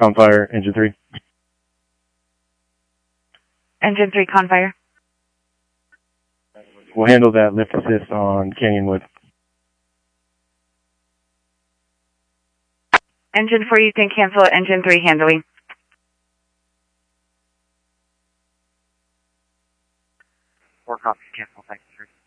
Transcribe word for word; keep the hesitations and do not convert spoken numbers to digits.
Confire, engine three. Engine three, Confire. We'll handle that lift assist on Canyonwood. Engine four, you can cancel it. Engine three, handling. Four copies, cancel, thank you, sir.